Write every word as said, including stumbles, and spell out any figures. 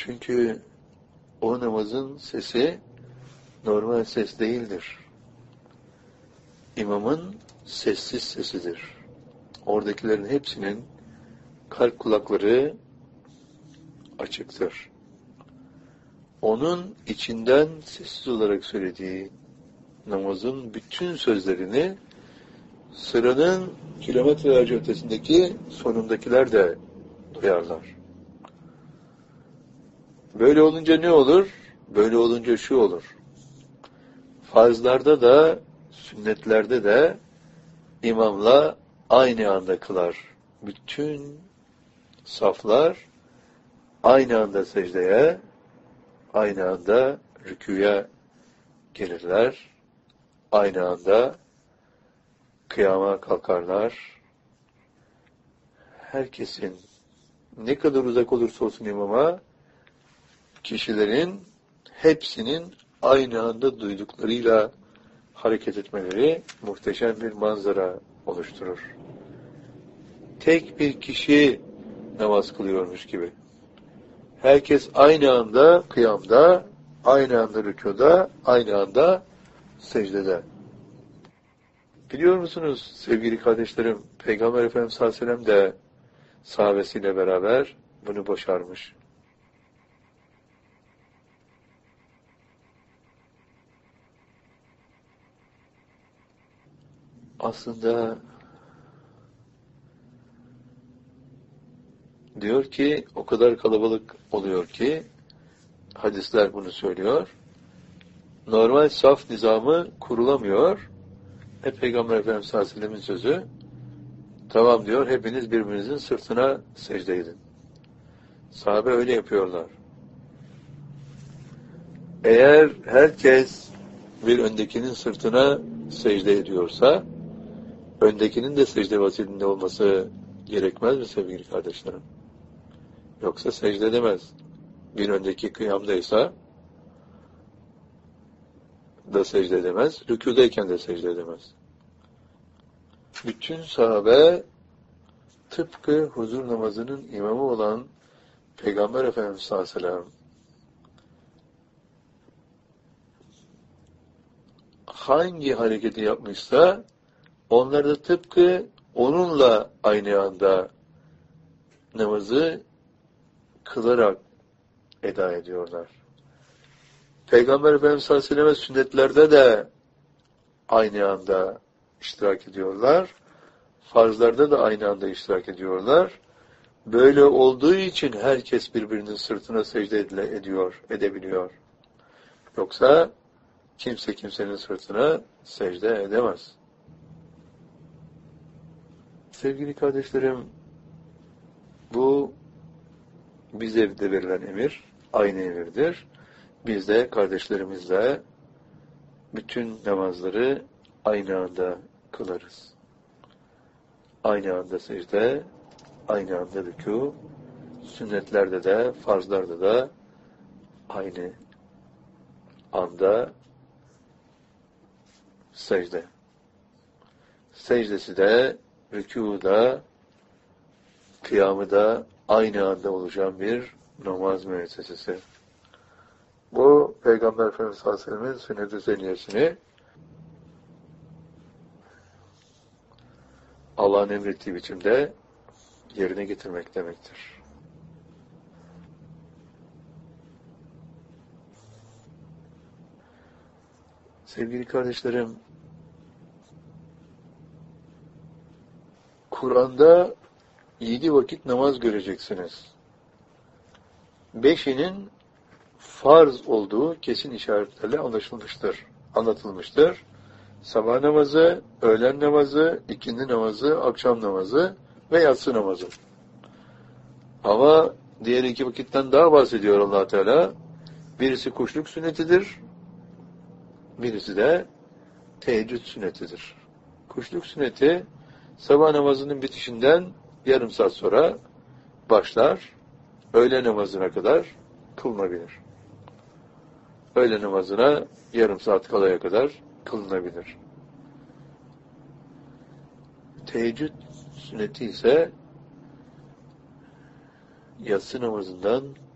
Çünkü o namazın sesi normal ses değildir. İmamın sessiz sesidir. Oradakilerin hepsinin kalp kulakları açıktır. Onun içinden sessiz olarak söylediği namazın bütün sözlerini sıranın kilometrelerce ötesindeki sonundakiler de duyarlar. Böyle olunca ne olur? Böyle olunca şu olur. Farzlarda da, sünnetlerde de imamla aynı anda kılar. Bütün saflar aynı anda secdeye, aynı anda rükûya gelirler. Aynı anda kıyama kalkarlar. Herkesin ne kadar uzak olursa olsun imama, kişilerin hepsinin aynı anda duyduklarıyla hareket etmeleri muhteşem bir manzara oluşturur. Tek bir kişi namaz kılıyormuş gibi. Herkes aynı anda kıyamda, aynı anda rükûda, aynı anda secdede. Biliyor musunuz sevgili kardeşlerim, Peygamber Efendimiz sallallahu aleyhi ve sellem de sahabesiyle beraber bunu başarmış. Aslında diyor ki o kadar kalabalık oluyor ki hadisler bunu söylüyor. Normal saf nizamı kurulamıyor. E Peygamber Efendimiz sallallahu aleyhi ve sellem'in sözü, tamam diyor, hepiniz birbirinizin sırtına secde edin. Sahabe öyle yapıyorlar. Eğer herkes bir öndekinin sırtına secde ediyorsa, öndekinin de secde vaziyetinde olması gerekmez mi sevgili kardeşlerim? Yoksa secde edemez. Bir öndeki kıyamdaysa da secde edemez, rükûdeyken de secde edemez. Bütün sahabe tıpkı huzur namazının imamı olan Peygamber Efendimiz sallallahu aleyhi ve sellem hangi hareketi yapmışsa onlar da tıpkı onunla aynı anda namazı kılarak eda ediyorlar. Peygamber Efendimiz sallallahu aleyhi ve sellem sünnetlerde de aynı anda iştirak ediyorlar. Farzlarda da aynı anda iştirak ediyorlar. Böyle olduğu için herkes birbirinin sırtına secde ediyor, edebiliyor. Yoksa kimse kimsenin sırtına secde edemez. Sevgili kardeşlerim, bu bize de verilen emir, aynı emirdir. Biz de kardeşlerimizle bütün namazları aynı anda kılarız. Aynı anda secde, aynı anda rükû, sünnetlerde de, farzlarda da aynı anda secde. Secdesi de, rükû da, kıyamı da aynı anda oluşan bir namaz müessesesi. Bu Peygamber Efendimiz sallallahu aleyhi ve sellem'in sünnet-i seniyesini Allah'ın emrettiği biçimde yerine getirmek demektir. Sevgili kardeşlerim, Kur'an'da yedi vakit namaz göreceksiniz. Beşinin farz olduğu kesin işaretlerle anlaşılmıştır, anlatılmıştır. Sabah namazı, öğlen namazı, ikindi namazı, akşam namazı ve yatsı namazı. Ama diğer iki vakitten daha bahsediyor Allah Teala. Birisi kuşluk sünnetidir, birisi de teheccüd sünnetidir. Kuşluk sünneti sabah namazının bitişinden yarım saat sonra başlar, öğle namazına kadar kılınabilir. Öğle namazına yarım saat kalaya kadar kılınabilir. Teheccüd sünneti ise yatsı namazından